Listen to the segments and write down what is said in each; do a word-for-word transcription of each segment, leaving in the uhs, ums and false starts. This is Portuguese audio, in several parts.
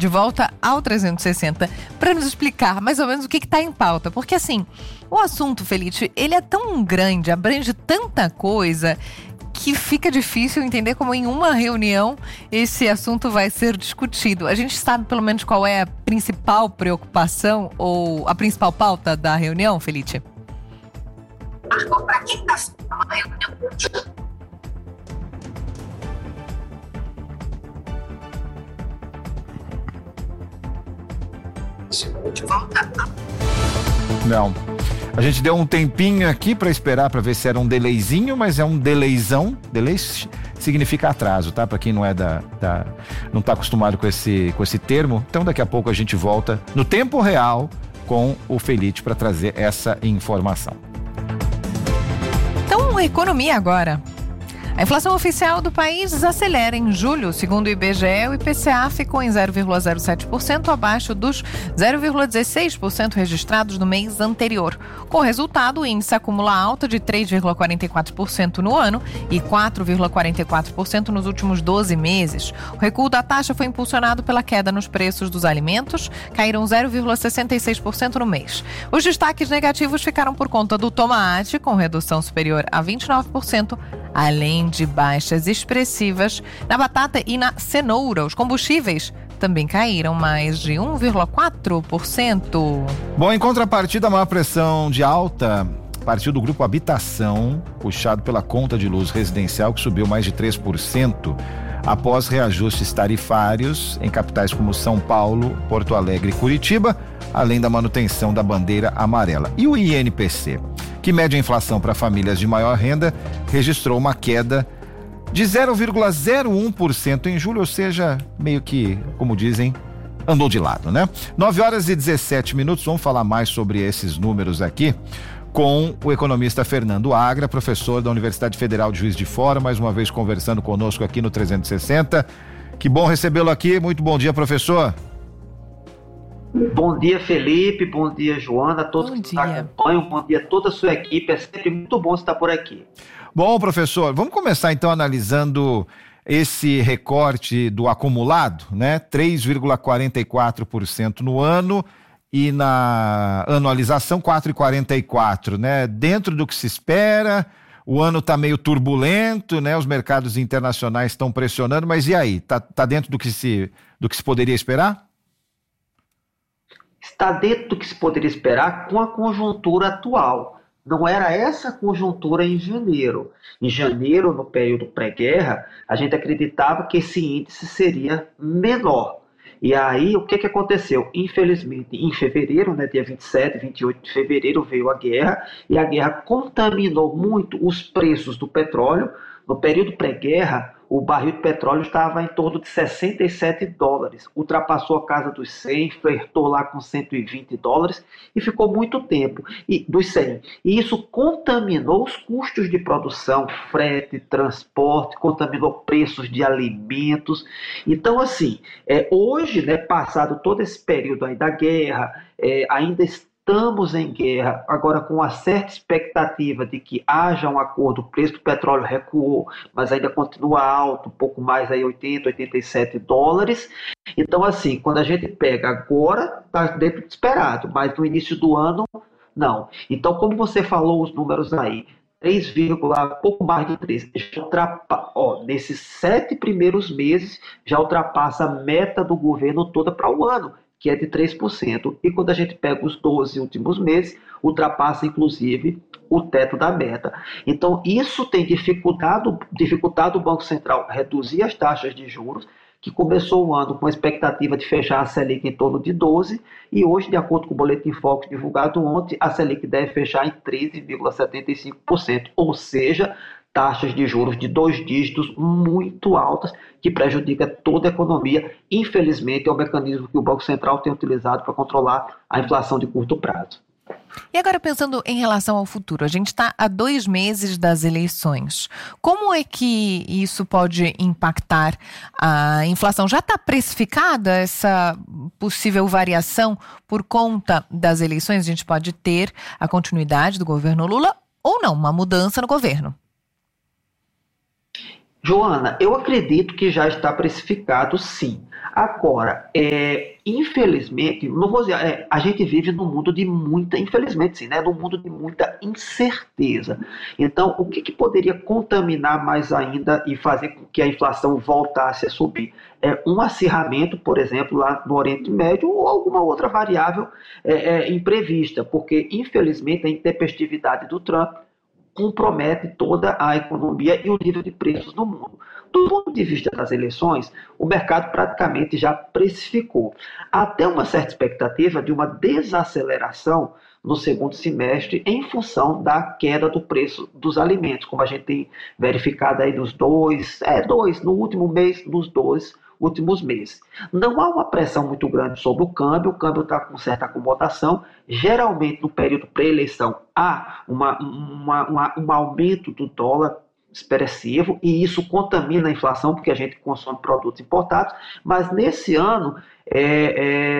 de volta ao trezentos e sessenta para nos explicar mais ou menos o que está em pauta. Porque assim, o assunto, Felice, ele é tão grande, abrange tanta coisa, que fica difícil entender como em uma reunião esse assunto vai ser discutido. A gente sabe pelo menos qual é a principal preocupação ou a principal pauta da reunião, Felice? Para que está sendo uma reunião? De volta. Não. A gente deu um tempinho aqui para esperar para ver se era um delayzinho, mas é um delayzão. Delay significa atraso, tá? Para quem não é da, da não está acostumado com esse com esse termo. Então daqui a pouco a gente volta no tempo real com o Felice para trazer essa informação. Então, economia agora. A inflação oficial do país desacelera em julho. Segundo o I B G E, o I P C A ficou em zero vírgula zero sete por cento, abaixo dos zero vírgula dezesseis por cento registrados no mês anterior. Com o resultado, o índice acumula alta de três vírgula quarenta e quatro por cento no ano e quatro vírgula quarenta e quatro por cento nos últimos doze meses. O recuo da taxa foi impulsionado pela queda nos preços dos alimentos, caíram zero vírgula sessenta e seis por cento no mês. Os destaques negativos ficaram por conta do tomate, com redução superior a vinte e nove por cento, além de baixas expressivas na batata e na cenoura. Os combustíveis também caíram mais de um vírgula quatro por cento. Bom, em contrapartida, a maior pressão de alta partiu do grupo Habitação, puxado pela conta de luz residencial, que subiu mais de três por cento após reajustes tarifários em capitais como São Paulo, Porto Alegre e Curitiba, além da manutenção da bandeira amarela. E o I N P C, que mede a inflação para famílias de maior renda, registrou uma queda de zero vírgula zero um por cento em julho, ou seja, meio que, como dizem, andou de lado, né? nove horas e dezessete minutos, vamos falar mais sobre esses números aqui com o economista Fernando Agra, professor da Universidade Federal de Juiz de Fora, mais uma vez conversando conosco aqui no trezentos e sessenta. Que bom recebê-lo aqui, muito bom dia, professor. Bom dia, Felipe, bom dia, Joana, a todos bom que dia. nos acompanham, bom dia a toda a sua equipe, é sempre muito bom estar por aqui. Bom, professor, vamos começar então analisando esse recorte do acumulado, né? três vírgula quarenta e quatro por cento no ano e na anualização quatro vírgula quarenta e quatro por cento, né? Dentro do que se espera, o ano está meio turbulento, né? Os mercados internacionais estão pressionando, mas e aí? Tá, tá dentro do que se, do que se poderia esperar? Está dentro do que se poderia esperar com a conjuntura atual. Não era essa conjuntura em janeiro. Em janeiro, no período pré-guerra, a gente acreditava que esse índice seria menor. E aí, o que, que aconteceu? Infelizmente, em fevereiro, né, dia vinte e sete, vinte e oito de fevereiro, veio a guerra, e a guerra contaminou muito os preços do petróleo. No período pré-guerra, o barril de petróleo estava em torno de sessenta e sete dólares, ultrapassou a casa dos cem, flertou lá com cento e vinte dólares e ficou muito tempo, e, dos cem. E isso contaminou os custos de produção, frete, transporte, contaminou preços de alimentos. Então, assim, é, hoje, né, passado todo esse período aí da guerra, é, ainda está Estamos em guerra, agora com uma certa expectativa de que haja um acordo. O preço do petróleo recuou, mas ainda continua alto, um pouco mais, aí oitenta, oitenta e sete dólares. Então, assim, quando a gente pega agora, está dentro do esperado, mas no início do ano, não. Então, como você falou os números aí, três, pouco mais de três, já ultrapa, ó, nesses sete primeiros meses, já ultrapassa a meta do governo toda para o ano, que é de três por cento. E quando a gente pega os doze últimos meses, ultrapassa, inclusive, o teto da meta. Então, isso tem dificultado, dificultado o Banco Central reduzir as taxas de juros, que começou o ano com a expectativa de fechar a Selic em torno de doze por cento, e hoje, de acordo com o Boletim Focus divulgado ontem, a Selic deve fechar em treze vírgula setenta e cinco por cento, ou seja, taxas de juros de dois dígitos muito altas, que prejudica toda a economia. Infelizmente, é o mecanismo que o Banco Central tem utilizado para controlar a inflação de curto prazo. E agora, pensando em relação ao futuro, a gente está a dois meses das eleições. Como é que isso pode impactar a inflação? Já está precificada essa possível variação por conta das eleições? A gente pode ter a continuidade do governo Lula ou não, uma mudança no governo? Joana, eu acredito que já está precificado, sim. Agora, é, infelizmente, não vou dizer, é, a gente vive num mundo de muita, infelizmente sim, né, num mundo de muita incerteza. Então, o que, que poderia contaminar mais ainda e fazer com que a inflação voltasse a subir? É um acirramento, por exemplo, lá no Oriente Médio ou alguma outra variável é, é, imprevista, porque, infelizmente, a intempestividade do Trump compromete toda a economia e o nível de preços no mundo. Do ponto de vista das eleições, o mercado praticamente já precificou. Até uma certa expectativa de uma desaceleração no segundo semestre em função da queda do preço dos alimentos, como a gente tem verificado aí nos dois, é, dois, no último mês, nos dois últimos meses. Não há uma pressão muito grande sobre o câmbio, o câmbio está com certa acomodação. Geralmente, no período pré-eleição, há uma, uma, uma, um aumento do dólar expressivo e isso contamina a inflação, porque a gente consome produtos importados, mas nesse ano, é,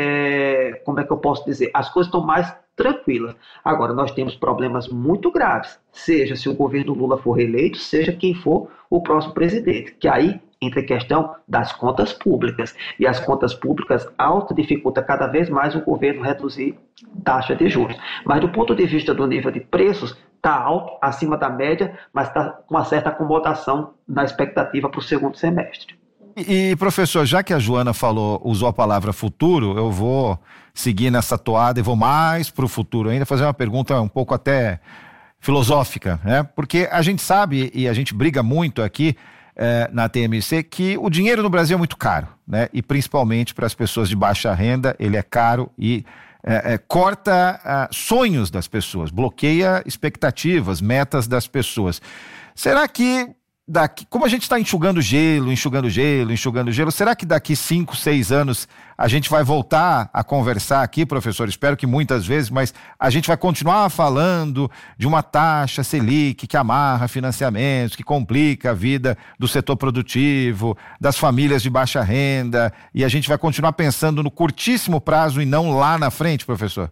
é, como é que eu posso dizer, as coisas estão mais tranquilas. Agora, nós temos problemas muito graves, seja se o governo Lula for reeleito, seja quem for o próximo presidente, que aí entra a questão das contas públicas. E as contas públicas alta dificulta cada vez mais o governo reduzir taxa de juros. Mas do ponto de vista do nível de preços, está alto, acima da média, mas está com uma certa acomodação na expectativa para o segundo semestre. E, professor, já que a Joana falou, usou a palavra futuro, eu vou seguir nessa toada e vou mais para o futuro ainda, fazer uma pergunta um pouco até filosófica, né? Porque a gente sabe, e a gente briga muito aqui, É, na T M C, que o dinheiro no Brasil é muito caro, né? E principalmente para as pessoas de baixa renda, ele é caro e é, é, corta é, sonhos das pessoas, bloqueia expectativas, metas das pessoas. Será que daqui, como a gente está enxugando gelo, enxugando gelo, enxugando gelo, será que daqui cinco, seis anos a gente vai voltar a conversar aqui, professor? Espero que muitas vezes, mas a gente vai continuar falando de uma taxa Selic que amarra financiamentos, que complica a vida do setor produtivo, das famílias de baixa renda, e a gente vai continuar pensando no curtíssimo prazo e não lá na frente, professor?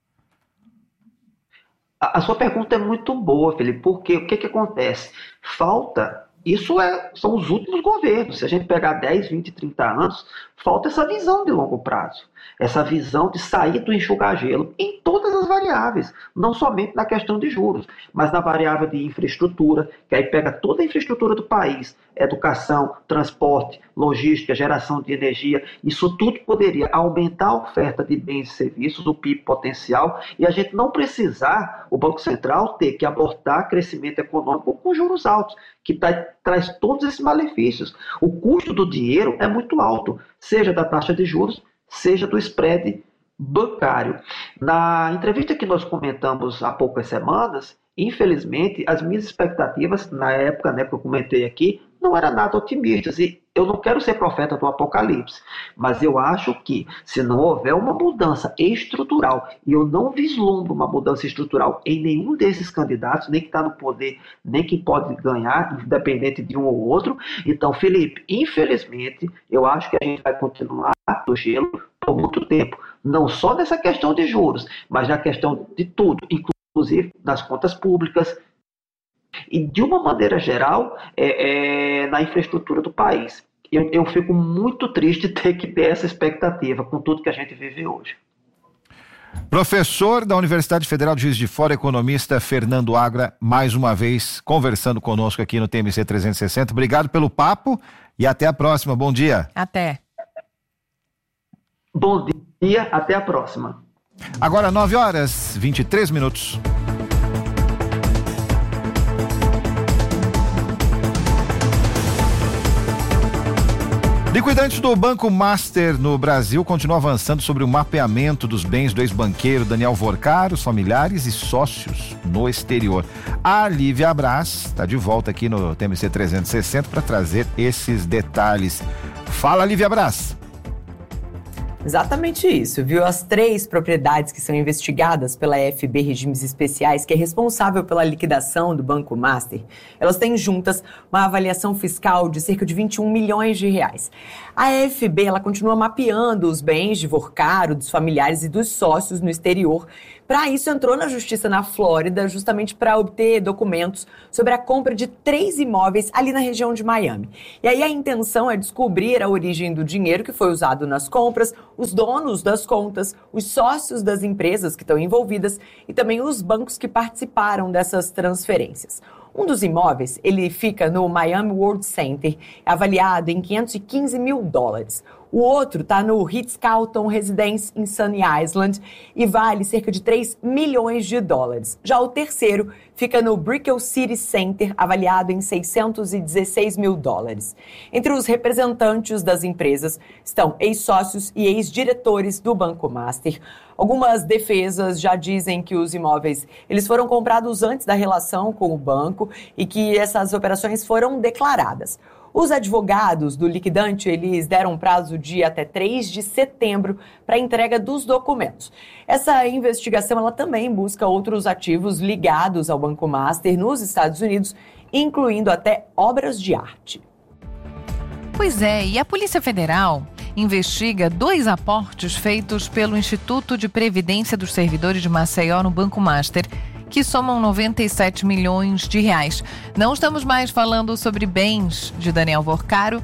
A, a sua pergunta é muito boa, Felipe, porque o que, que acontece? Falta... Isso é, são os últimos governos. Se a gente pegar dez, vinte, trinta anos, falta essa visão de longo prazo. Essa visão de sair do enxugar gelo em todas as variáveis. Não somente na questão de juros, mas na variável de infraestrutura, que aí pega toda a infraestrutura do país. Educação, transporte, logística, geração de energia. Isso tudo poderia aumentar a oferta de bens e serviços, o P I B potencial, e a gente não precisar, o Banco Central, ter que abortar crescimento econômico com juros altos, que tá, traz todos esses malefícios. O custo do dinheiro é muito alto, seja da taxa de juros, seja do spread bancário. Na entrevista que nós comentamos há poucas semanas, infelizmente, as minhas expectativas, na época, né, que eu comentei aqui, não eram nada otimistas. E eu não quero ser profeta do apocalipse, mas eu acho que, se não houver uma mudança estrutural, e eu não vislumbro uma mudança estrutural em nenhum desses candidatos, nem que está no poder, nem que pode ganhar, independente de um ou outro. Então, Felipe, infelizmente, eu acho que a gente vai continuar no gelo por muito tempo. Não só nessa questão de juros, mas na questão de tudo, inclusive das contas públicas, e de uma maneira geral, é, é, na infraestrutura do país. Eu, eu fico muito triste ter que ter essa expectativa com tudo que a gente vive hoje. Professor da Universidade Federal de Juiz de Fora, economista Fernando Agra, mais uma vez conversando conosco aqui no T M C trezentos e sessenta. Obrigado pelo papo e até a próxima. Bom dia. Até. Bom dia, até a próxima. Agora nove horas e vinte e três minutos. Liquidantes do Banco Master no Brasil continuam avançando sobre o mapeamento dos bens do ex-banqueiro Daniel Vorcar, os familiares e sócios no exterior. A Lívia Abraz está de volta aqui no T M C trezentos e sessenta para trazer esses detalhes. Fala, Lívia Abraz. Exatamente isso, viu? As três propriedades que são investigadas pela F B Regimes Especiais, que é responsável pela liquidação do Banco Master, elas têm juntas uma avaliação fiscal de cerca de vinte e um milhões de reais. A F B, ela continua mapeando os bens de Vorcar, dos familiares e dos sócios no exterior, Para isso, entrou na justiça na Flórida, justamente para obter documentos sobre a compra de três imóveis ali na região de Miami. E aí a intenção é descobrir a origem do dinheiro que foi usado nas compras, os donos das contas, os sócios das empresas que estão envolvidas e também os bancos que participaram dessas transferências. Um dos imóveis, ele fica no Miami World Center, avaliado em quinhentos e quinze mil dólares. O outro está no Ritz-Carlton Residence em Sunny Island e vale cerca de três milhões de dólares. Já o terceiro fica no Brickell City Center, avaliado em seiscentos e dezesseis mil dólares. Entre os representantes das empresas estão ex-sócios e ex-diretores do Banco Master. Algumas defesas já dizem que os imóveis eles foram comprados antes da relação com o banco e que essas operações foram declaradas. Os advogados do liquidante, eles deram prazo de até três de setembro para a entrega dos documentos. Essa investigação ela também busca outros ativos ligados ao Banco Master nos Estados Unidos, incluindo até obras de arte. Pois é, e a Polícia Federal investiga dois aportes feitos pelo Instituto de Previdência dos Servidores de Maceió no Banco Master, que somam noventa e sete milhões de reais. Não estamos mais falando sobre bens de Daniel Vorcaro,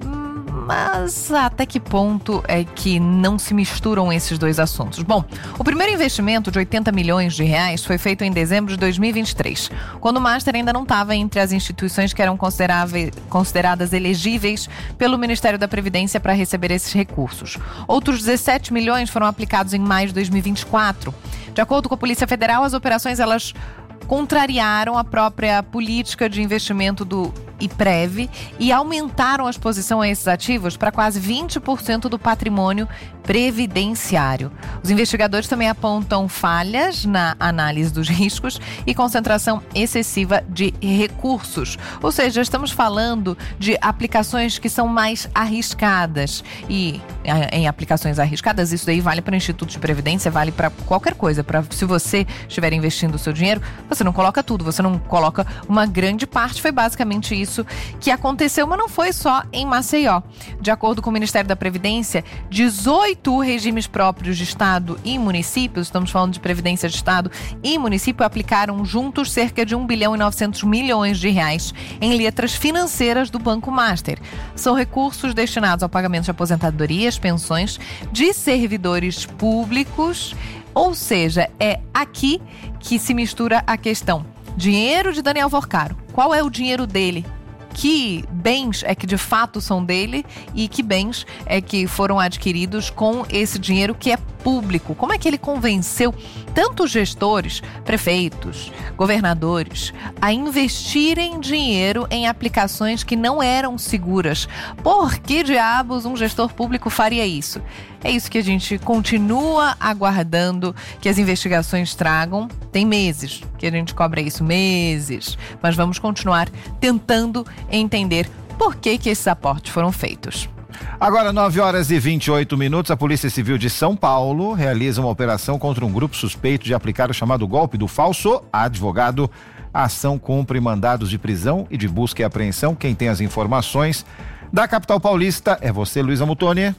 mas até que ponto é que não se misturam esses dois assuntos? Bom, o primeiro investimento de oitenta milhões de reais foi feito em dezembro de dois mil e vinte e três, quando o Master ainda não estava entre as instituições que eram consideradas elegíveis pelo Ministério da Previdência para receber esses recursos. Outros dezessete milhões foram aplicados em maio de dois mil e vinte e quatro. De acordo com a Polícia Federal, as operações elas contrariaram a própria política de investimento do IPREV e aumentaram a exposição a esses ativos para quase vinte por cento do patrimônio previdenciário. Os investigadores também apontam falhas na análise dos riscos e concentração excessiva de recursos. Ou seja, estamos falando de aplicações que são mais arriscadas. E em aplicações arriscadas, isso daí vale para o Instituto de Previdência, vale para qualquer coisa. Pra, se você estiver investindo o seu dinheiro, você não coloca tudo, você não coloca uma grande parte. Foi basicamente isso que aconteceu, mas não foi só em Maceió. De acordo com o Ministério da Previdência, dezoito regimes próprios de Estado e municípios, estamos falando de Previdência de Estado e município, aplicaram juntos cerca de um bilhão e novecentos milhões de reais em letras financeiras do Banco Master. São recursos destinados ao pagamento de aposentadorias, pensões de servidores públicos, ou seja, é aqui que se mistura a questão dinheiro de Daniel Vorcaro. Qual é o dinheiro dele? Que bens é que de fato são dele e que bens é que foram adquiridos com esse dinheiro que é público? Como é que ele convenceu tantos gestores, prefeitos, governadores a investirem dinheiro em aplicações que não eram seguras? Por que diabos um gestor público faria isso? É isso que a gente continua aguardando que as investigações tragam. Tem meses que a gente cobra isso, meses. Mas vamos continuar tentando entender por que que esses aportes foram feitos. Agora, nove horas e vinte e oito minutos, a Polícia Civil de São Paulo realiza uma operação contra um grupo suspeito de aplicar o chamado golpe do falso advogado. A ação cumpre mandados de prisão e de busca e apreensão. Quem tem as informações da capital paulista é você, Luísa Mutoni.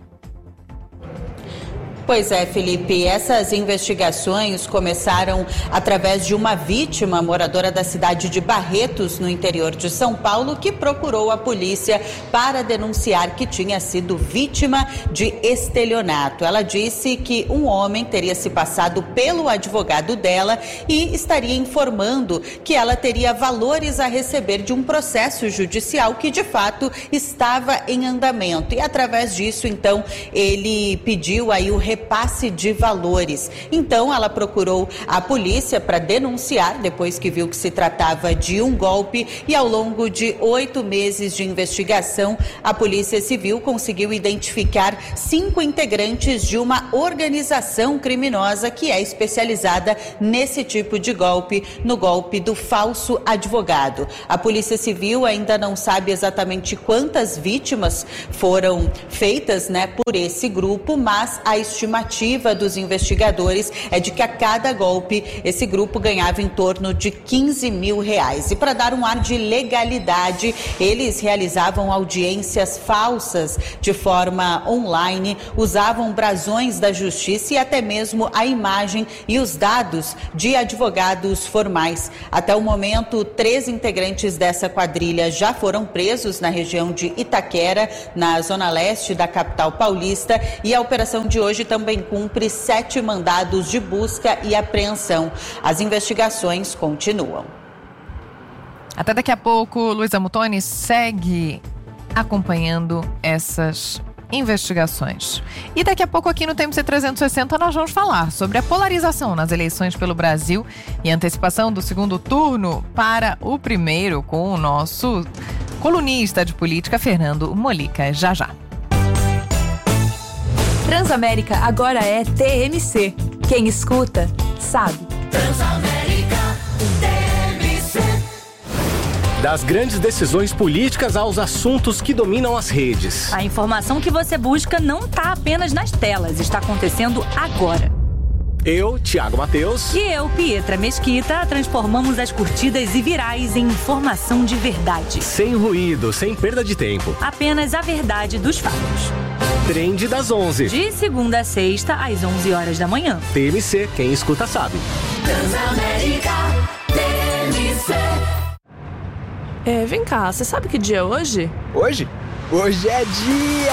Pois é, Felipe, essas investigações começaram através de uma vítima moradora da cidade de Barretos, no interior de São Paulo, que procurou a polícia para denunciar que tinha sido vítima de estelionato. Ela disse que um homem teria se passado pelo advogado dela e estaria informando que ela teria valores a receber de um processo judicial que, de fato, estava em andamento. E, através disso, então, ele pediu aí o repasse de valores. Então, ela procurou a polícia para denunciar, depois que viu que se tratava de um golpe, e ao longo de oito meses de investigação, a Polícia Civil conseguiu identificar cinco integrantes de uma organização criminosa que é especializada nesse tipo de golpe, no golpe do falso advogado. A Polícia Civil ainda não sabe exatamente quantas vítimas foram feitas, né, por esse grupo, mas a estimativa estimativa dos investigadores é de que a cada golpe esse grupo ganhava em torno de quinze mil reais. E para dar um ar de legalidade, eles realizavam audiências falsas de forma online, usavam brasões da justiça e até mesmo a imagem e os dados de advogados formais. Até o momento, três integrantes dessa quadrilha já foram presos na região de Itaquera, na zona leste da capital paulista, e a operação de hoje também cumpre sete mandados de busca e apreensão. As investigações continuam. Até daqui a pouco, Luísa Muttoni segue acompanhando essas investigações. E daqui a pouco aqui no T M C trezentos e sessenta nós vamos falar sobre a polarização nas eleições pelo Brasil e a antecipação do segundo turno para o primeiro com o nosso colunista de política, Fernando Molica. Já, já. Transamérica agora é T M C. Quem escuta, sabe. Transamérica, T M C. Das grandes decisões políticas aos assuntos que dominam as redes. A informação que você busca não está apenas nas telas, está acontecendo agora. Eu, Thiago Mateus. E eu, Pietra Mesquita, transformamos as curtidas e virais em informação de verdade. Sem ruído, sem perda de tempo. Apenas a verdade dos fatos. Trend das onze. De segunda a sexta, às onze horas da manhã. T M C, quem escuta sabe. Transamérica, T M C. É, vem cá, você sabe que dia é hoje? Hoje? Hoje é dia